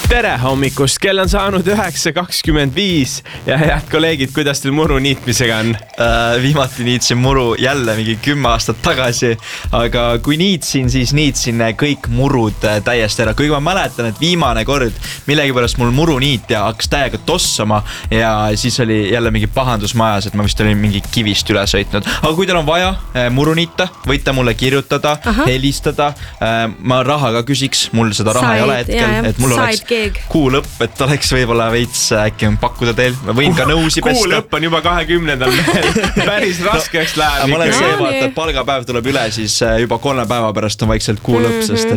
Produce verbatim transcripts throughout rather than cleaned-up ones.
tere hommikust, kell on saanud üheksa kakskümmend viis ja head kolleegid, kuidas teil muru niitmisega on? Äh, viimati niitsin muru jälle mingi kümme aastat tagasi, aga kui niitsin, siis niitsin kõik murud täiesti ära. Kuigi ma mäletan, et viimane kord millegipärast mul muruniitja hakkas täiega tossama ja siis oli jälle mingi pahandus majas, et ma vist olin mingi kivist üle sõitnud. Aga kui teil on vaja muruniita, võite mulle kirjutada, Aha. helistada. Ma raha ka küsiks, mul seda raha Said, ei ole hetkel, jah, et mul oleks kuu lõpp, et oleks võib-olla veits äkki pakkuda teil. Ma võin ka nõusi pesta. Kuu lõpp on juba kahekümnendal päris raskeks no, läheb. Ma olen see vaata, et palgapäev tuleb üle, siis juba kolme päeva pärast on vaikselt kuu lõpp, sest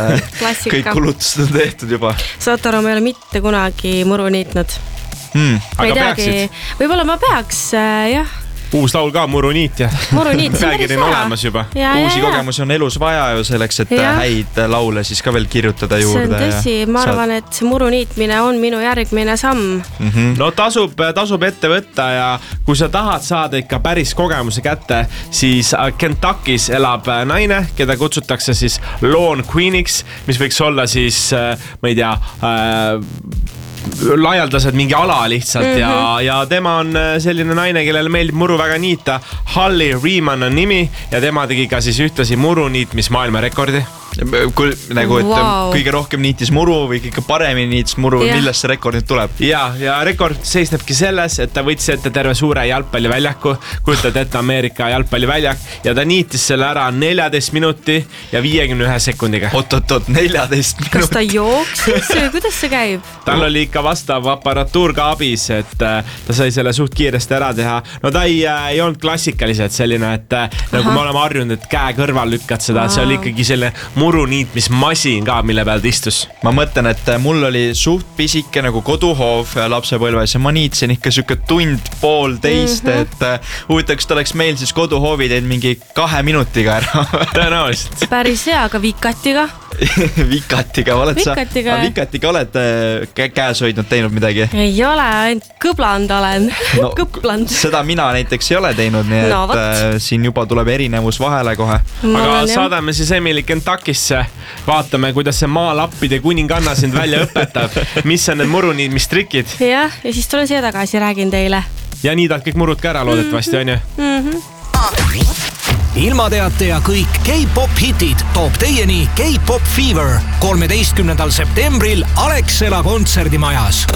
et kõik kulutused on tehtud juba. Saad aru, ma ei ole mitte kunagi muru niitnud. Hmm. Aga peaksid? Võib-olla ma peaks, jah. Uus laul ka, muruniitja. Muruniit, see on olemas juba. Ja, Uusi ja, kogemusi on elus vaja ju selleks, et ja. häid laule siis ka veel kirjutada juurde. See on tõsi, ma arvan, et see muruniitmine on minu järgmine samm. Mm-hmm. No tasub, tasub ette võtta ja kui sa tahad saada ikka päris kogemuse kätte, siis Kentuckys elab naine, keda kutsutakse siis Lawn Queeniks, mis võiks olla siis, ma ei tea, äh, laialdased mingi ala lihtsalt mm-hmm. ja, ja tema on selline naine, kellele meeldib muru väga niita. Holly Riemann on nimi ja tema tegi ka siis ühtlasi muru niitmis maailmarekordi. Kui, nagu, et wow. kõige rohkem niitis muru või kõige paremini niitis muru, yeah. millest see rekord nüüd tuleb? Ja, ja rekord seisnebki selles, et ta võttis ette terve suure jalgpalliväljaku, kujutad ette Ameerika jalgpalliväljak ja ta niitis selle ära neljateist minuti ja viiekümne ühe sekundiga. Oot, oot, oot, neljateist minuti. Kas ta jooksis? Kuidas see käib? Tal oli ikka vastav aparatuur ka abis, et ta sai selle suht kiiresti ära teha. No ta ei, ei olnud klassikaliselt selline, et Aha. nagu me oleme harjunud, et käe kõrval lükkad seda, see oli ikkagi selline muruniitmismasin ka, mille peal ta istus. Ma mõtlen, et mul oli suht pisike nagu koduhoov lapsepõlves ja ma niitsin ikka süke tund pool teist, mm-hmm. et huvitaks, ta oleks meil siis koduhoovi teid mingi kahe minutiga ära. Tõenäoliselt. Päris hea, aga vikatiga? Vikatiga, oled vikatiga. sa? Vikatiga oled käes hoidnud, teinud midagi? Ei ole, ainult kõbland olen. No, kõbland. Seda mina näiteks ei ole teinud, nii no, et võt. Siin juba tuleb erinevus vahele kohe. Ma aga olen, saadame siis Emily Kentuckisse. Vaatame, kuidas see maalappide kuninganna sind välja õpetab. Mis on need muruniitmistrikid? Jah, ja siis tulen siia tagasi, räägin teile. Ja niidad kõik murud ka ära loodetavasti, on ju? Mhm. Ilmateate ja kõik K-pop hitid toob teieni K-pop Fever kolmeteistkümnendal septembril Alexela kontserdimajas.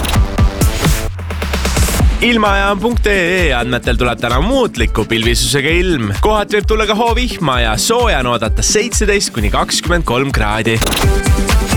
Ilmaaja.ee andmetel tuleb täna muutliku pilvisusega ilm. Kohati võib tulla ka hoovihma ja sooja on oodata seitseteist kuni kakskümmend kolm kraadi.